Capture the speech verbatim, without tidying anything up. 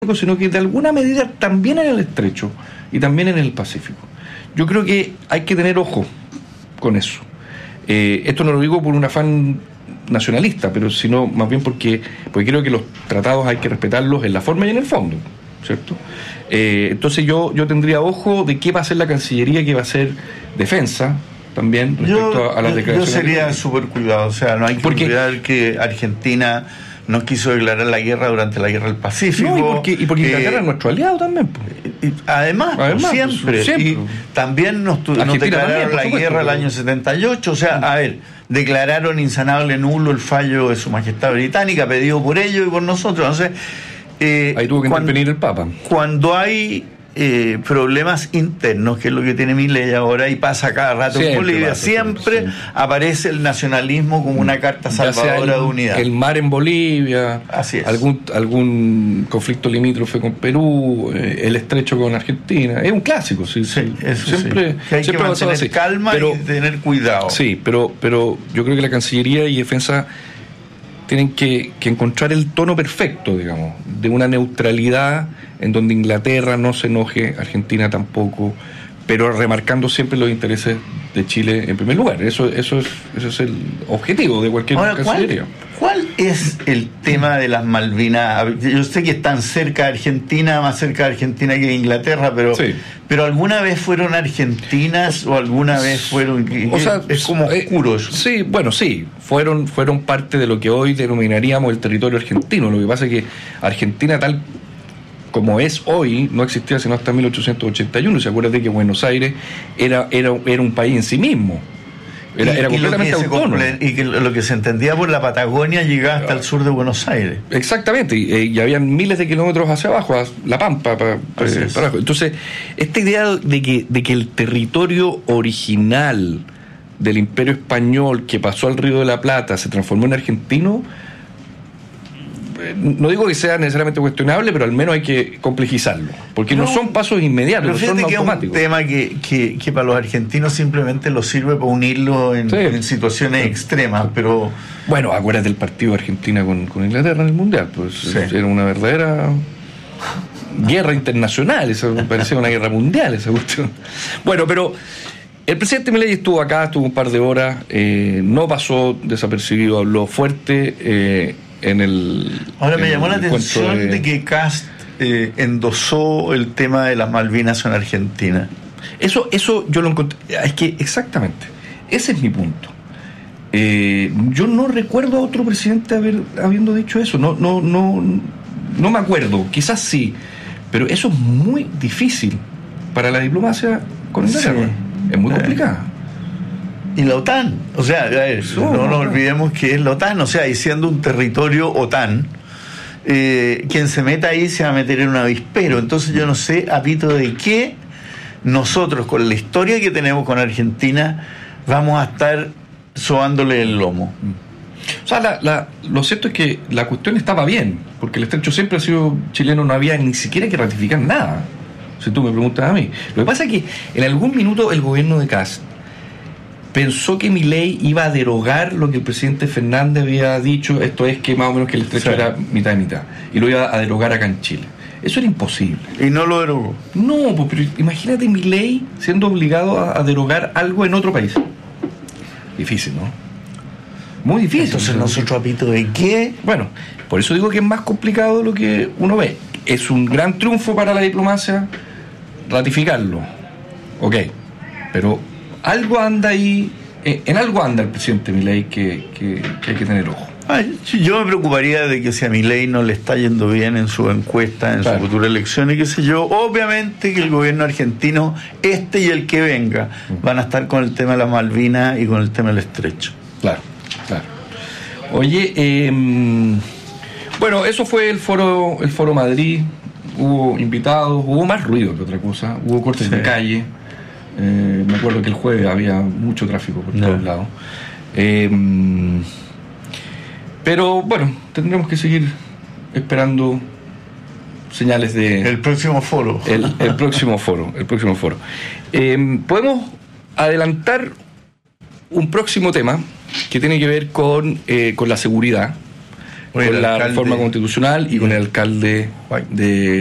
sino que de alguna medida también en el Estrecho y también en el Pacífico. Yo creo que hay que tener ojo con eso. Eh, esto no lo digo por un afán nacionalista, pero sino más bien porque, porque creo que los tratados hay que respetarlos en la forma y en el fondo, ¿cierto? Eh, entonces yo, yo tendría ojo de qué va a hacer la Cancillería, qué va a hacer Defensa también respecto yo, a, a las declaraciones. Yo sería súper cuidado, o sea, no hay que porque, olvidar que Argentina no quiso declarar la guerra durante la guerra del Pacífico. No, y porque, y porque Inglaterra eh, es nuestro aliado también. Y, y además, además siempre. Pues, siempre. Y también nos, tu, nos declararon también, la guerra el año setenta y ocho. O sea, a ver, declararon insanable nulo el fallo de Su Majestad Británica, pedido por ellos y por nosotros. Entonces, eh, ahí tuvo que cuando, intervenir el Papa. Cuando hay eh, problemas internos, que es lo que tiene Milei ahora, y pasa cada rato siempre en Bolivia, pasa, siempre, siempre aparece el nacionalismo como una carta salvadora el, de unidad. El mar en Bolivia, así es. Algún, algún conflicto limítrofe con Perú, eh, el estrecho con Argentina. Es un clásico, sí. sí, eso siempre, sí. Que hay siempre que mantener así. calma pero, y tener cuidado. Sí, pero, pero yo creo que la Cancillería y Defensa tienen que, que encontrar el tono perfecto, digamos, de una neutralidad en donde Inglaterra no se enoje, Argentina tampoco, pero remarcando siempre los intereses de Chile en primer lugar. Eso, eso es, eso es el objetivo de cualquier Ahora, cancillería. ¿cuál, ¿Cuál es el tema de las Malvinas? Yo sé que están cerca de Argentina, más cerca de Argentina que de Inglaterra, pero, sí. pero ¿alguna vez fueron argentinas o, o alguna vez fueron...? O sea, es como oscuro eso. Eh, sí, bueno, sí, fueron, fueron parte de lo que hoy denominaríamos el territorio argentino. Lo que pasa es que Argentina tal como es hoy, no existía sino hasta mil ochocientos ochenta y uno. ¿Se acuerdan de que Buenos Aires era, era, era un país en sí mismo? Era, y, era completamente y autónomo. Comple- y que lo que se entendía por la Patagonia llegaba hasta el sur de Buenos Aires. Exactamente, y, y habían miles de kilómetros hacia abajo, a La Pampa, para, para, para abajo. Entonces, esta idea de que, de que el territorio original del Imperio Español que pasó al Río de la Plata se transformó en argentino, no digo que sea necesariamente cuestionable, pero al menos hay que complejizarlo, porque no, no son pasos inmediatos, no son que automáticos. Es un tema que, que, que para los argentinos simplemente los sirve para unirlo en, sí. en situaciones sí. extremas, pero... Bueno, acuérdate del partido de Argentina con, con Inglaterra en el Mundial, pues sí. era una verdadera guerra internacional, eso parecía una guerra mundial esa cuestión. Bueno, pero el presidente Milei estuvo acá, estuvo un par de horas, eh, no pasó desapercibido, habló fuerte, eh, en el ahora me en llamó la atención de... de que Kast eh, endosó el tema de las Malvinas en Argentina. Eso, eso yo lo encontré, es que exactamente, ese es mi punto. Eh, yo no recuerdo a otro presidente haber, habiendo dicho eso, no, no, no, no me acuerdo, quizás sí, pero eso es muy difícil para la diplomacia con Inglaterra, sí. es muy complicada. Y la OTAN, o sea, no, no nos olvidemos que es la OTAN, o sea, y siendo un territorio OTAN, eh, quien se meta ahí se va a meter en un avispero. Entonces yo no sé, a pito de qué nosotros, con la historia que tenemos con Argentina, vamos a estar sobándole el lomo. O sea, la, la, lo cierto es que la cuestión estaba bien, porque el estrecho siempre ha sido chileno, no había ni siquiera que ratificar nada, si tú me preguntas a mí. Lo que pasa es que en algún minuto el gobierno de Kast pensó que Milei iba a derogar lo que el presidente Fernández había dicho, esto es que más o menos que el estrecho sí. era mitad y mitad, y lo iba a derogar acá en Chile. Eso era imposible. ¿Y no lo derogó? No, pues, pero imagínate Milei siendo obligado a, a derogar algo en otro país. Difícil, ¿no? Muy difícil. Entonces, ¿nosotros a pito de qué? Bueno, por eso digo que es más complicado de lo que uno ve. Es un gran triunfo para la diplomacia ratificarlo. Ok, pero algo anda ahí, eh, en algo anda el presidente Milei que, que, que hay que tener ojo. Ay, yo me preocuparía de que si a Milei no le está yendo bien en su encuesta, en claro. su futura elección y qué sé yo, obviamente que el gobierno argentino, este y el que venga, mm. van a estar con el tema de la Malvinas y con el tema del estrecho. Claro, claro. Oye, eh, bueno, eso fue el foro, el foro Madrid, hubo invitados, hubo más ruido que otra cosa, hubo cortes sí. de calle. Eh, me acuerdo que el jueves había mucho tráfico por no. todos lados. Eh, pero bueno, tendremos que seguir esperando señales de... El próximo foro. El, el próximo foro, el próximo foro. Eh, podemos adelantar un próximo tema que tiene que ver con, eh, con la seguridad. Oye, con el la alcalde- reforma constitucional y con el alcalde de